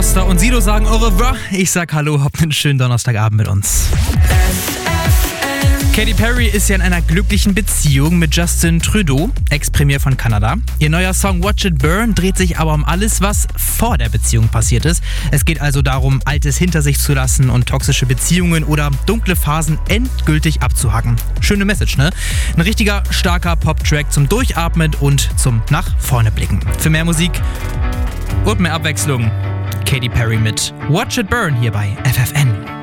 Costa und Sido sagen au revoir. Ich sag hallo, habt einen schönen Donnerstagabend mit uns. Katy Perry ist ja in einer glücklichen Beziehung mit Justin Trudeau, Ex-Premier von Kanada. Ihr neuer Song Watch It Burn dreht sich aber um alles, was vor der Beziehung passiert ist. Es geht also darum, Altes hinter sich zu lassen und toxische Beziehungen oder dunkle Phasen endgültig abzuhacken. Schöne Message, ne? Ein richtiger, starker Pop-Track zum Durchatmen und zum nach vorne blicken. Für mehr Musik und mehr Abwechslung, Katy Perry mit Watch It Burn hier bei FFN.